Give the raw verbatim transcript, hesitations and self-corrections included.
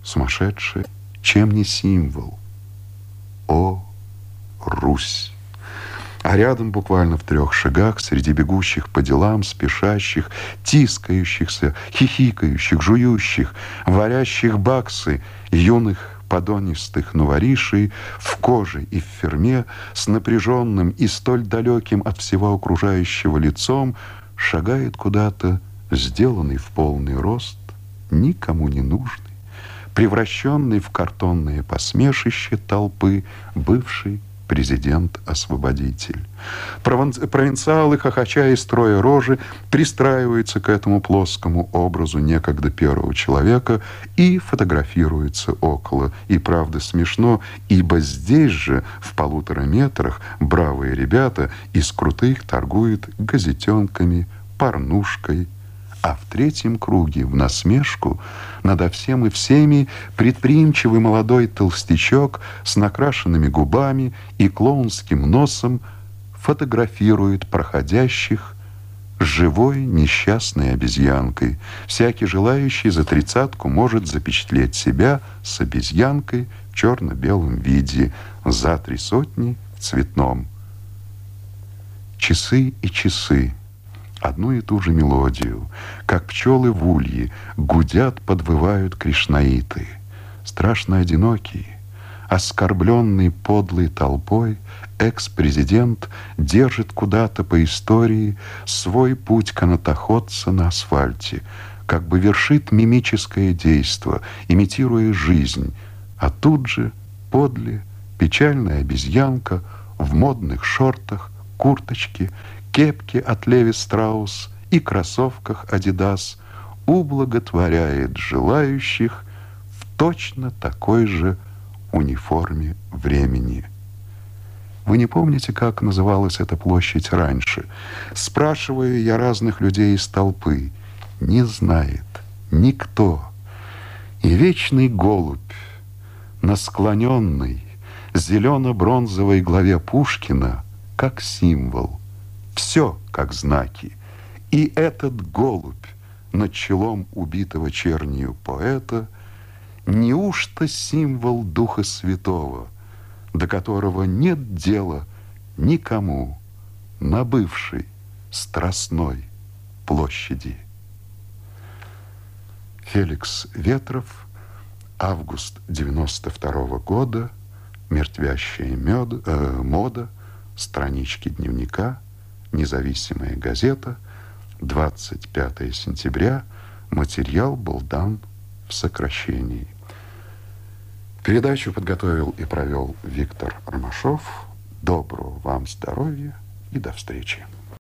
сумасшедшая, чем не символ? О, Русь! А рядом, буквально в трех шагах, среди бегущих по делам, спешащих, тискающихся, хихикающих, жующих, варящих баксы, юных подонистых новоришей в коже и в ферме, с напряженным и столь далеким от всего окружающего лицом, шагает куда-то, сделанный в полный рост, никому не нужный, превращенный в картонное посмешище толпы бывший президент-освободитель. Провинциалы, хохоча и строя рожи, пристраиваются к этому плоскому образу некогда первого человека и фотографируются около. И правда смешно, ибо здесь же, в полутора метрах, бравые ребята из крутых торгуют газетенками, порнушкой, а в третьем круге, в насмешку, надо всем и всеми предприимчивый молодой толстячок с накрашенными губами и клоунским носом фотографирует проходящих живой несчастной обезьянкой. Всякий желающий за тридцатку может запечатлеть себя с обезьянкой в черно-белом виде, за три сотни в цветном. Часы и часы. Одну и ту же мелодию, как пчелы в улье, гудят, подвывают кришнаиты. Страшно одинокий, оскорбленный подлой толпой, экс-президент держит куда-то по истории свой путь канатоходца на асфальте, как бы вершит мимическое действо, имитируя жизнь, а тут же подле печальная обезьянка в модных шортах, курточке, кепке от Леви Страус и кроссовках Адидас ублаготворяет желающих в точно такой же униформе времени. Вы не помните, как называлась эта площадь раньше? Спрашиваю я разных людей из толпы. Не знает никто. И вечный голубь на склоненной зелено-бронзовой главе Пушкина как символ. Все как знаки. И этот голубь над челом убитого чернью поэта неужто символ Духа Святого, до которого нет дела никому на бывшей Страстной площади? Феликс Ветров, август девяносто второго года, мертвящая мед, э, мода, странички дневника, Независимая газета, двадцать пятое сентября. Материал был дан в сокращении. Передачу подготовил и провел Виктор Ромашов. Доброго вам здоровья и до встречи.